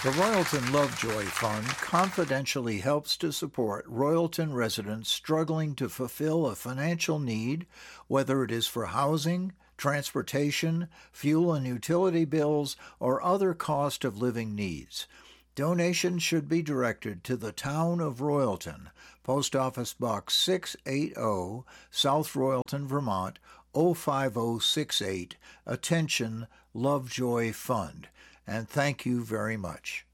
The Royalton Lovejoy Fund confidentially helps to support Royalton residents struggling to fulfill a financial need, whether it is for housing, transportation, fuel and utility bills, or other cost of living needs. Donations should be directed to the Town of Royalton, Post Office Box 680, South Royalton, Vermont 05068. Attention, Lovejoy Fund. And thank you very much.